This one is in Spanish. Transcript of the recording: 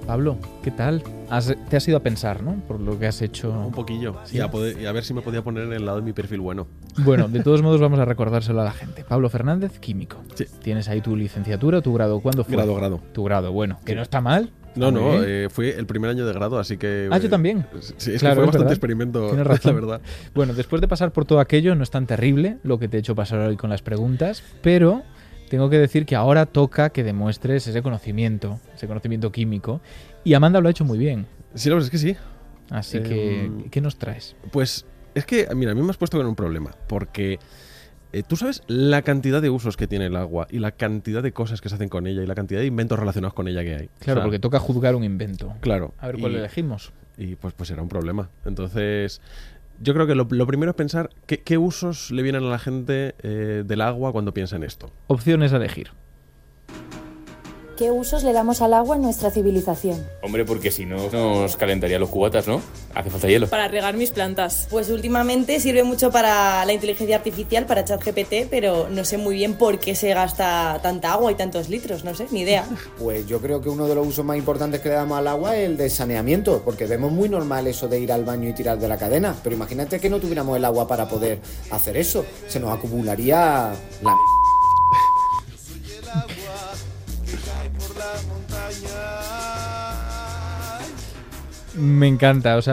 Pablo, ¿qué tal? Te has ido a pensar, ¿no? Por lo que has hecho. Un poquillo. ¿Sí? Y a ver si me podía poner en el lado de mi perfil bueno. Bueno, de todos modos vamos a recordárselo a la gente. Pablo Fernández, químico. Sí. ¿Tienes ahí tu licenciatura o tu grado? ¿Cuándo fue? Grado. Tu grado, bueno. Que Sí. no está mal. No, fue el primer año de grado, así que... Yo también. Sí, es Claro, que fue bastante verdad. experimento, Tienes razón. la verdad. Bueno, después de pasar por todo aquello, no es tan terrible lo que te he hecho pasar hoy con las preguntas, pero tengo que decir que ahora toca que demuestres ese conocimiento químico, y Amanda lo ha hecho muy bien. Sí, la verdad es que sí. Así que, ¿qué nos traes? Pues es que, mira, a mí me has puesto con un problema, porque tú sabes la cantidad de usos que tiene el agua y la cantidad de cosas que se hacen con ella y la cantidad de inventos relacionados con ella que hay. Claro, O sea, porque toca juzgar un invento. Claro. A ver cuál elegimos. Y pues era un problema. Entonces, yo creo que lo primero es pensar qué usos le vienen a la gente del agua cuando piensa en esto. Opciones a elegir. ¿Qué usos le damos al agua en nuestra civilización? Hombre, porque si no nos calentaría los cubatas, ¿no? Hace falta hielo. Para regar mis plantas. Pues últimamente sirve mucho para la inteligencia artificial, para ChatGPT, pero no sé muy bien por qué se gasta tanta agua y tantos litros, no sé, ni idea. Pues yo creo que uno de los usos más importantes que le damos al agua es el de saneamiento, porque vemos muy normal eso de ir al baño y tirar de la cadena, pero imagínate que no tuviéramos el agua para poder hacer eso, se nos acumularía la Me encanta, o sea,